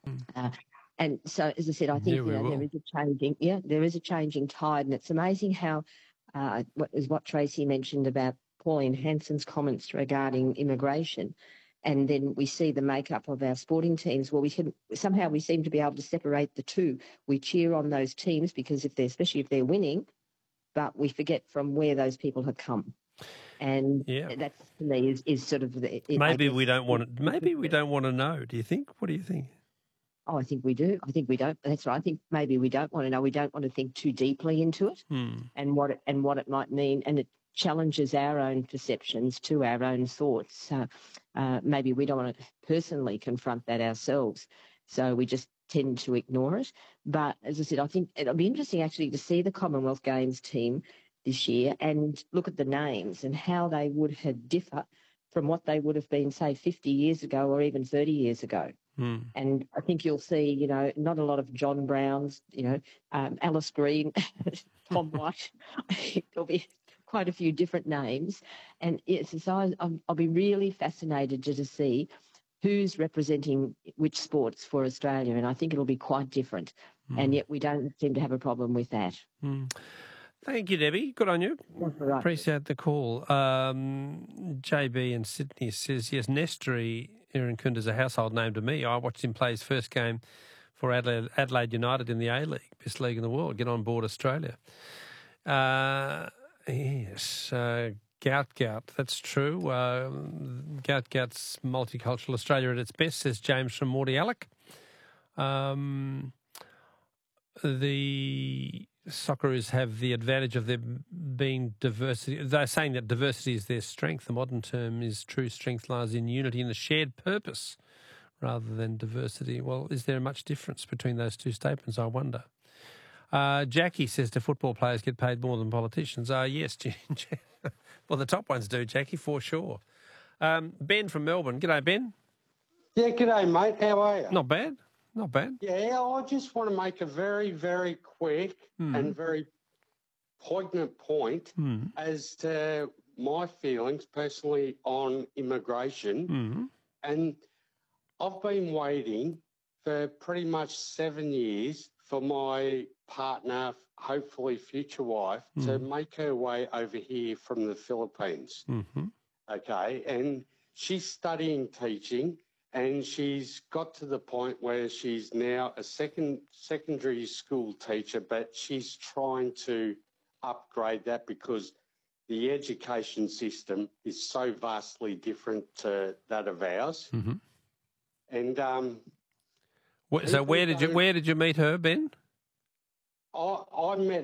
Uh, and so, as I said, I think there is a changing tide, and it's amazing how what Tracy mentioned about Pauline Hanson's comments regarding immigration, and then we see the makeup of our sporting teams. Well, we seem to be able to separate the two. We cheer on those teams because especially if they're winning, but we forget from where those people have come. And that to me is sort of maybe we don't want to know. Do you think? What do you think? Oh, I think we do. I think we don't. That's right. I think maybe we don't want to know. We don't want to think too deeply into it and what it might mean, and it challenges our own perceptions to our own thoughts. Maybe we don't want to personally confront that ourselves, so we just tend to ignore it. But as I said, I think it'll be interesting actually to see the Commonwealth Games team this year and look at the names and how they would have differ from what they would have been, say, 50 years ago or even 30 years ago. And I think you'll see, not a lot of John Browns, Alice Green, Tom White. I think there'll be quite a few different names. And so I'll be really fascinated to see who's representing which sports for Australia. And I think it'll be quite different. And yet we don't seem to have a problem with that. Thank you, Debbie. Good on you. Right. Appreciate the call. JB in Sydney says, yes, Nestri Irankunda is a household name to me. I watched him play his first game for Adelaide United in the A-League, best league in the world. Get on board Australia. Yes, Gout, that's true. Gout's multicultural Australia at its best, says James from Mordialloc. The Socceroos have the advantage of there being diversity. They're saying that diversity is their strength. The modern term is true strength lies in unity and the shared purpose rather than diversity. Well, is there much difference between those two statements, I wonder? Jackie says, do football players get paid more than politicians? Yes. Well, the top ones do, Jackie, for sure. Ben from Melbourne. G'day, Ben. Yeah, g'day, mate. How are you? Not bad. Not bad. Yeah, I just want to make a very, very quick and very poignant point as to my feelings personally on immigration. And I've been waiting for pretty much 7 years for my partner, hopefully future wife, to make her way over here from the Philippines. Okay, and she's studying teaching. And she's got to the point where she's now a secondary school teacher, but she's trying to upgrade that because the education system is so vastly different to that of ours. And so where did you meet her, Ben? I met